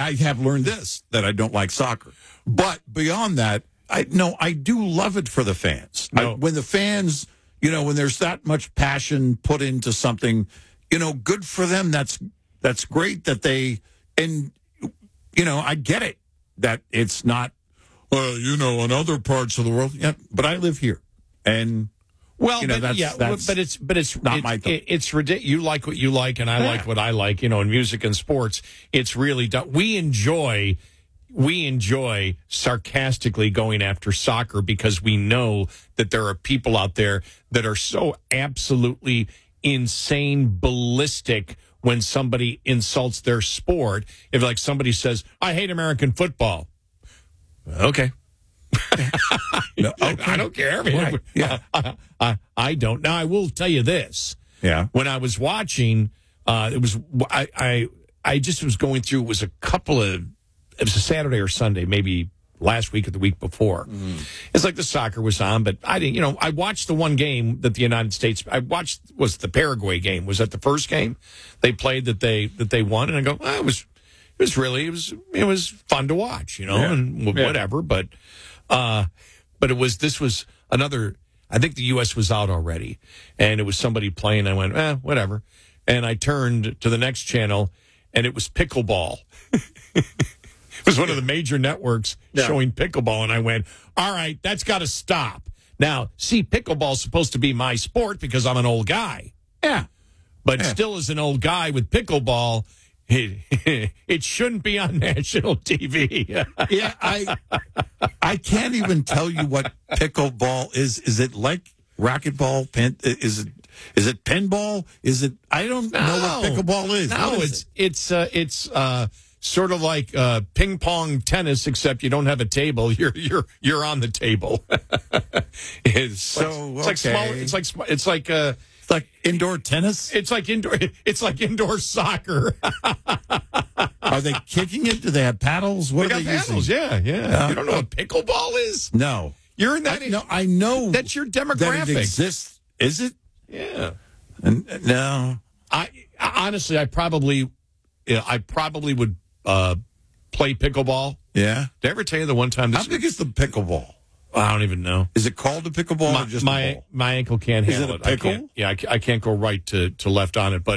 I have learned this, that I don't like soccer. But beyond that, I do love it for the fans. No. When the fans, when there's that much passion put into something, good for them. That's great that they, and, I get it that it's not, in other parts of the world. Yeah, but I live here. And, that's but it's not my thing. It's ridiculous. You like what you like, and I like what I like. In music and sports, it's really done. We enjoy sarcastically going after soccer because we know that there are people out there that are so absolutely insane, ballistic when somebody insults their sport. If like somebody says, "I hate American football," okay. No, okay. I don't care. Right. Yeah. I don't. Now, I will tell you this. Yeah. When I was watching, it was I just was going through. It was a Saturday or Sunday, maybe last week or the week before. It's like the soccer was on, but I didn't. I watched the one game that the United States. I watched was the Paraguay game. Was that the first game they played that they won? And I go, it was fun to watch, and whatever. But this was another. I think the U.S. was out already, and it was somebody playing. I went, whatever. And I turned to the next channel, and it was pickleball. It was one of the major networks showing pickleball, and I went, all right, that's got to stop. Now, see, pickleball's supposed to be my sport because I'm an old guy. Yeah. But still, as an old guy with pickleball, it shouldn't be on national TV. Yeah, I can't even tell you what pickleball is. Is it like racquetball? Is it pinball? Is it? I don't know what pickleball is. No, it's sort of like ping pong tennis, except you don't have a table. You're on the table. It's like smaller. It's like indoor tennis. It's like indoor soccer. Are they kicking it? Do they have paddles? What they are got they paddles? using? Yeah. You don't know what pickleball is? No. You're in that. I know. That's your demographic. That it exists. Is it? Yeah. No. I honestly, I probably would play pickleball. Yeah. Did I ever tell you the one time? How big is the pickleball? I don't even know. Is it called a pickleball or just a ball? My ankle can't handle it. Is it a pickle? I can't go right to left on it. But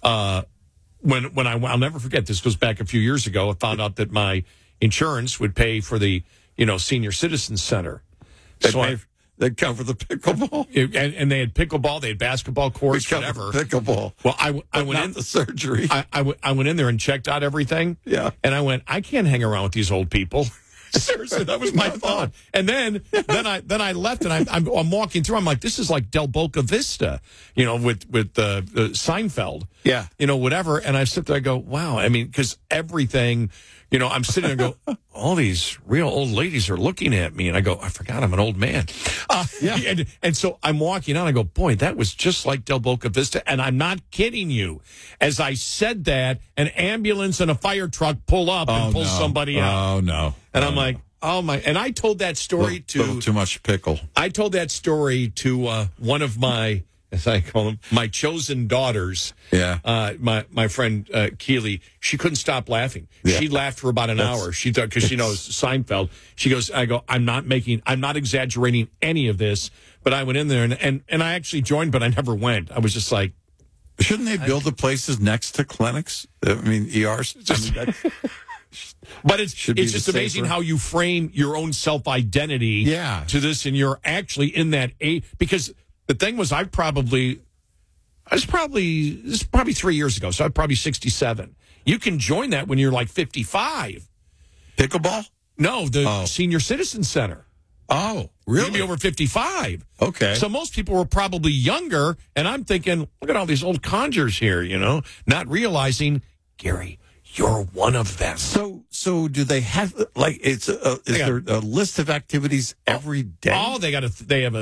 when I'll never forget, this goes back a few years ago, I found out that my insurance would pay for the senior citizen center. They'd cover the pickleball, and they had pickleball, they had basketball courts, whatever. Pickleball. Well, I went in the surgery. I went in there and checked out everything. Yeah, and I went, I can't hang around with these old people. Seriously, that was my thought. And then I left, and I'm walking through. I'm like, this is like Del Boca Vista, with Seinfeld. Yeah, whatever. And I sit there, I go, wow. I mean, because everything, I'm sitting there and go, all these real old ladies are looking at me, and I go, I forgot I'm an old man. Yeah. And so I'm walking out. I go, boy, that was just like Del Boca Vista, and I'm not kidding you. As I said that, an ambulance and a fire truck pull up and pull somebody out. Oh no! And I'm like, oh my! And I told that story to little too much pickle. I told that story to one of my, as I call them, my chosen daughters. Yeah. My friend Keely, she couldn't stop laughing. Yeah. She laughed for about an hour. She thought, because she knows Seinfeld. She goes, I'm not exaggerating any of this. But I went in there and I actually joined, but I never went. I was just like, shouldn't they build the places next to clinics? I mean, ERs. But it's just amazing how you frame your own self-identity to this, and you're actually in that age. Because the thing was, this is probably 3 years ago, so I'm probably 67. You can join that when you're like 55. Pickleball? No, the Senior Citizen Center. Oh, really? You'd be over 55. Okay. So most people were probably younger, and I'm thinking, look at all these old conjures here, not realizing, Gary, you're one of them. So do they have is there a list of activities every day? Oh, they got a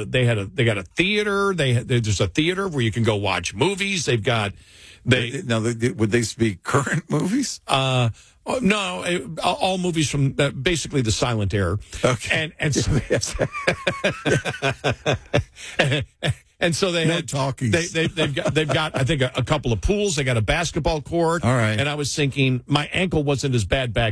theater. There's a theater where you can go watch movies. They've got would they be current movies? No, all movies from basically the silent era. Okay, and so and so they had talkies. They've got I think a couple of pools. They got a basketball court. All right. And I was thinking my ankle wasn't as bad back